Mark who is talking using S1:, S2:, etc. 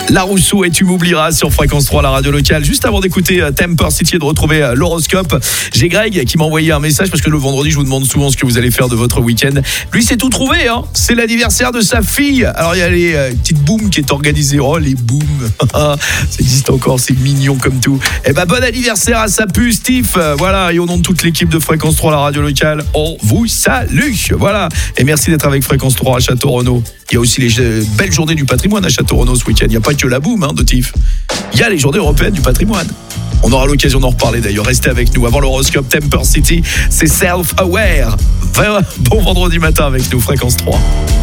S1: La Rousseau et Tu m'oublieras sur Fréquence 3, la radio locale. Juste avant d'écouter Temper City et de retrouver l'horoscope, j'ai Greg qui m'a envoyé un message parce que le vendredi, je vous demande souvent ce que vous allez faire de votre week-end. Lui, c'est tout trouvé, hein. C'est l'anniversaire de sa fille. Alors, il y a les petites booms qui est organisée. Oh, les booms. Ça existe encore, c'est mignon comme tout. Eh ben, bon anniversaire à sa puce, Steve. Voilà, et au nom de toute l'équipe de Fréquence 3, la radio locale, on vous salue. Voilà. Et merci d'être avec Fréquence 3 à Château-Renaud. Il y a aussi les belles journées du patrimoine à Château-Renaud ce week-end. Il n'y a pas que la boum de Tiff. Il y a les journées européennes du patrimoine. On aura l'occasion d'en reparler d'ailleurs. Restez avec nous. Avant l'horoscope Temper City, c'est Self-Aware. Bon vendredi matin avec nous, Fréquence 3.